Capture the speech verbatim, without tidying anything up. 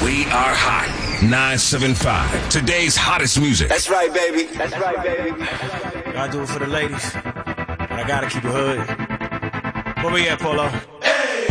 We are hot. nine seven five. Today's hottest music. That's right, baby. That's right, baby. I do it for the ladies, but I gotta keep it hood. Where we at, Polo?